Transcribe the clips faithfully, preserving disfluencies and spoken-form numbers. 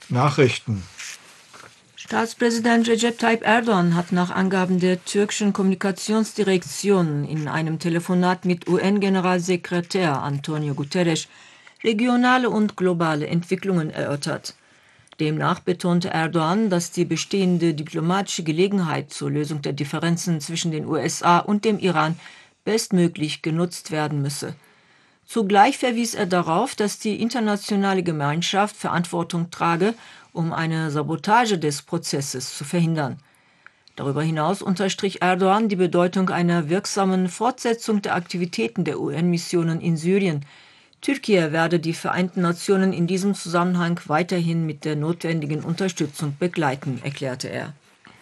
Nachrichten. Staatspräsident Recep Tayyip Erdogan hat nach Angaben der türkischen Kommunikationsdirektion in einem Telefonat mit U N-Generalsekretär Antonio Guterres regionale und globale Entwicklungen erörtert. Demnach betonte Erdogan, dass die bestehende diplomatische Gelegenheit zur Lösung der Differenzen zwischen den U S A und dem Iran bestmöglich genutzt werden müsse. Zugleich verwies er darauf, dass die internationale Gemeinschaft Verantwortung trage, um eine Sabotage des Prozesses zu verhindern. Darüber hinaus unterstrich Erdogan die Bedeutung einer wirksamen Fortsetzung der Aktivitäten der U N-Missionen in Syrien. Türkei werde die Vereinten Nationen in diesem Zusammenhang weiterhin mit der notwendigen Unterstützung begleiten, erklärte er.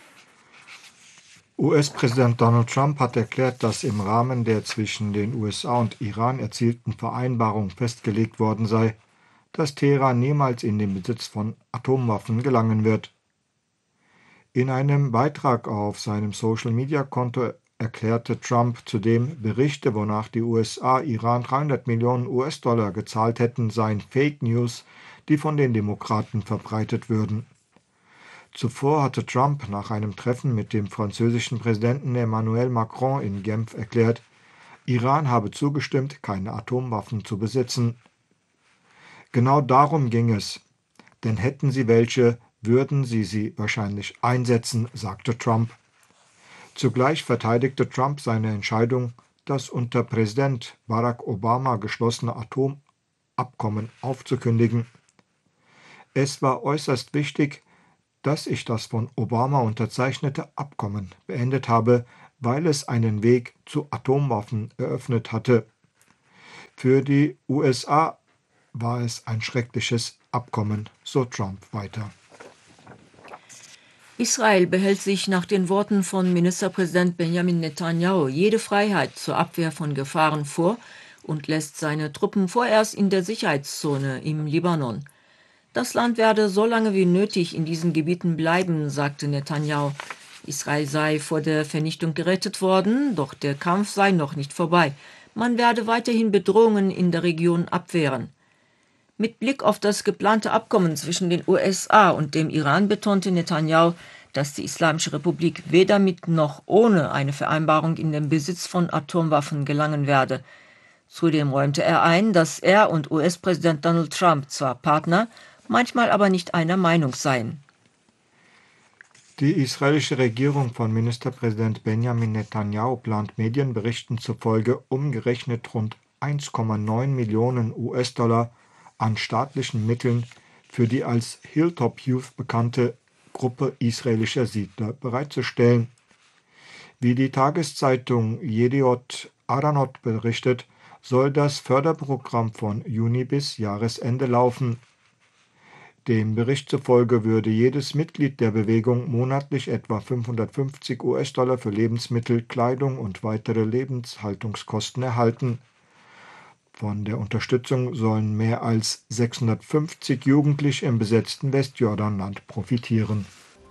U S-Präsident Donald Trump hat erklärt, dass im Rahmen der zwischen den U S A und Iran erzielten Vereinbarung festgelegt worden sei, dass Teheran niemals in den Besitz von Atomwaffen gelangen wird. In einem Beitrag auf seinem Social-Media-Konto erklärte Trump zudem, Berichte, wonach die U S A Iran dreihundert Millionen U S-Dollar gezahlt hätten, seien Fake News, die von den Demokraten verbreitet würden. Zuvor hatte Trump nach einem Treffen mit dem französischen Präsidenten Emmanuel Macron in Genf erklärt, Iran habe zugestimmt, keine Atomwaffen zu besitzen. Genau darum ging es, denn hätten sie welche, würden sie sie wahrscheinlich einsetzen, sagte Trump. Zugleich verteidigte Trump seine Entscheidung, das unter Präsident Barack Obama geschlossene Atomabkommen aufzukündigen. Es war äußerst wichtig, dass ich das von Obama unterzeichnete Abkommen beendet habe, weil es einen Weg zu Atomwaffen eröffnet hatte. Für die U S A war es ein schreckliches Abkommen, so Trump weiter. Israel behält sich nach den Worten von Ministerpräsident Benjamin Netanyahu jede Freiheit zur Abwehr von Gefahren vor und lässt seine Truppen vorerst in der Sicherheitszone im Libanon. Das Land werde so lange wie nötig in diesen Gebieten bleiben, sagte Netanyahu. Israel sei vor der Vernichtung gerettet worden, doch der Kampf sei noch nicht vorbei. Man werde weiterhin Bedrohungen in der Region abwehren. Mit Blick auf das geplante Abkommen zwischen den U S A und dem Iran betonte Netanyahu, dass die Islamische Republik weder mit noch ohne eine Vereinbarung in den Besitz von Atomwaffen gelangen werde. Zudem räumte er ein, dass er und U S-Präsident Donald Trump zwar Partner, manchmal aber nicht einer Meinung seien. Die israelische Regierung von Ministerpräsident Benjamin Netanyahu plant Medienberichten zufolge umgerechnet rund eins Komma neun Millionen U S-Dollar an staatlichen Mitteln für die als Hilltop Youth bekannte Gruppe israelischer Siedler bereitzustellen. Wie die Tageszeitung Yediot Aharonot berichtet, soll das Förderprogramm von Juni bis Jahresende laufen. Dem Bericht zufolge würde jedes Mitglied der Bewegung monatlich etwa fünfhundertfünfzig U S-Dollar für Lebensmittel, Kleidung und weitere Lebenshaltungskosten erhalten. Von der Unterstützung sollen mehr als sechshundertfünfzig Jugendliche im besetzten Westjordanland profitieren.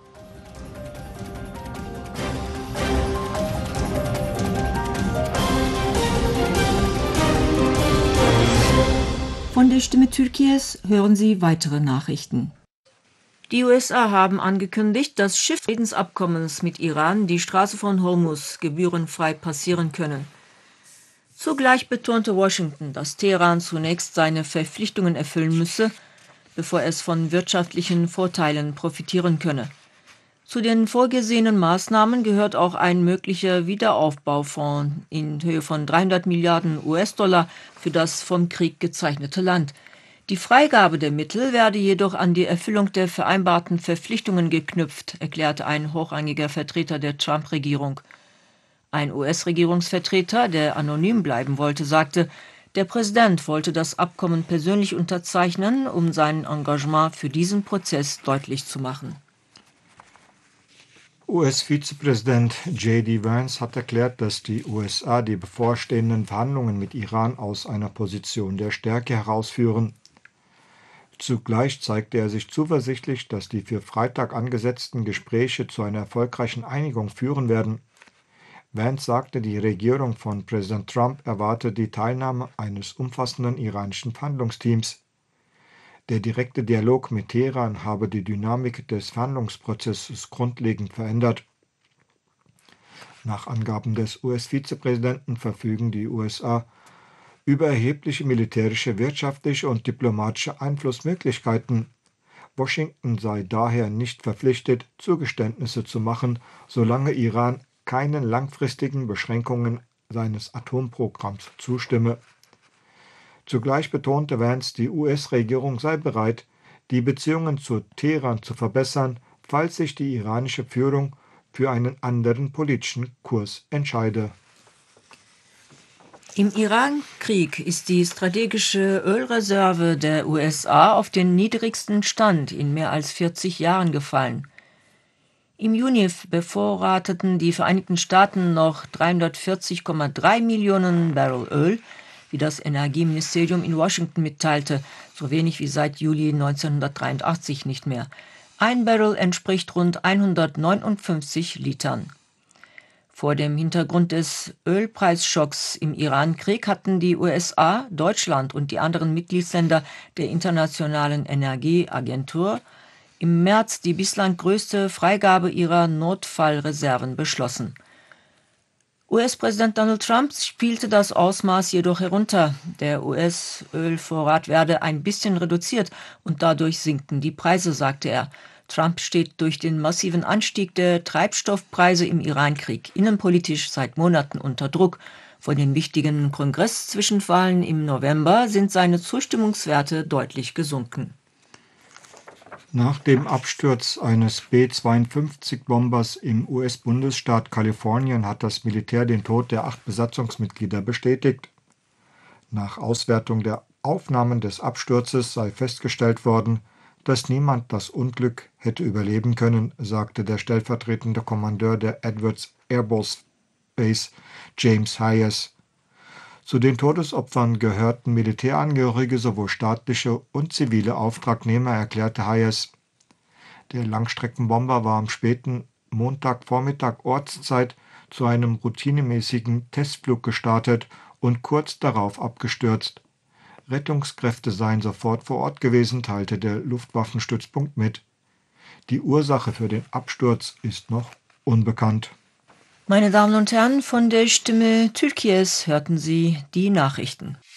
Von der Stimme Türkies hören Sie weitere Nachrichten. Die U S A haben angekündigt, dass Schiffe Friedensabkommens mit Iran die Straße von Hormuz gebührenfrei passieren können. Zugleich betonte Washington, dass Teheran zunächst seine Verpflichtungen erfüllen müsse, bevor es von wirtschaftlichen Vorteilen profitieren könne. Zu den vorgesehenen Maßnahmen gehört auch ein möglicher Wiederaufbaufonds in Höhe von dreihundert Milliarden U S-Dollar für das vom Krieg gezeichnete Land. Die Freigabe der Mittel werde jedoch an die Erfüllung der vereinbarten Verpflichtungen geknüpft, erklärte ein hochrangiger Vertreter der Trump-Regierung. Ein U S-Regierungsvertreter, der anonym bleiben wollte, sagte, der Präsident wollte das Abkommen persönlich unterzeichnen, um sein Engagement für diesen Prozess deutlich zu machen. U S-Vizepräsident J D Vance hat erklärt, dass die U S A die bevorstehenden Verhandlungen mit Iran aus einer Position der Stärke herausführen. Zugleich zeigte er sich zuversichtlich, dass die für Freitag angesetzten Gespräche zu einer erfolgreichen Einigung führen werden. Vance sagte, die Regierung von Präsident Trump erwarte die Teilnahme eines umfassenden iranischen Verhandlungsteams. Der direkte Dialog mit Teheran habe die Dynamik des Verhandlungsprozesses grundlegend verändert. Nach Angaben des U S-Vizepräsidenten verfügen die U S A über erhebliche militärische, wirtschaftliche und diplomatische Einflussmöglichkeiten. Washington sei daher nicht verpflichtet, Zugeständnisse zu machen, solange Iran keinen langfristigen Beschränkungen seines Atomprogramms zustimme. Zugleich betonte Vance, die U S-Regierung sei bereit, die Beziehungen zu Teheran zu verbessern, falls sich die iranische Führung für einen anderen politischen Kurs entscheide. Im Iran-Krieg ist die strategische Ölreserve der U S A auf den niedrigsten Stand in mehr als vierzig Jahren gefallen. Im Juni bevorrateten die Vereinigten Staaten noch dreihundertvierzig Komma drei Millionen Barrel Öl, wie das Energieministerium in Washington mitteilte, so wenig wie seit Juli neunzehnhundertdreiundachtzig nicht mehr. Ein Barrel entspricht rund hundertneunundfünfzig Litern. Vor dem Hintergrund des Ölpreisschocks im Iran-Krieg hatten die U S A, Deutschland und die anderen Mitgliedsländer der Internationalen Energieagentur im März die bislang größte Freigabe ihrer Notfallreserven beschlossen. U S-Präsident Donald Trump spielte das Ausmaß jedoch herunter. Der U S-Ölvorrat werde ein bisschen reduziert und dadurch sinken die Preise, sagte er. Trump steht durch den massiven Anstieg der Treibstoffpreise im Iran-Krieg innenpolitisch seit Monaten unter Druck. Vor den wichtigen Kongress-Zwischenwahlen im November sind seine Zustimmungswerte deutlich gesunken. Nach dem Absturz eines B zweiundfünfzig-Bombers im U S-Bundesstaat Kalifornien hat das Militär den Tod der acht Besatzungsmitglieder bestätigt. Nach Auswertung der Aufnahmen des Absturzes sei festgestellt worden, dass niemand das Unglück hätte überleben können, sagte der stellvertretende Kommandeur der Edwards Air Force Base, James Hayes. Zu den Todesopfern gehörten Militärangehörige sowohl staatliche und zivile Auftragnehmer, erklärte Hayes. Der Langstreckenbomber war am späten Montagvormittag Ortszeit zu einem routinemäßigen Testflug gestartet und kurz darauf abgestürzt. Rettungskräfte seien sofort vor Ort gewesen, teilte der Luftwaffenstützpunkt mit. Die Ursache für den Absturz ist noch unbekannt. Meine Damen und Herren, von der Stimme Türkies hörten Sie die Nachrichten.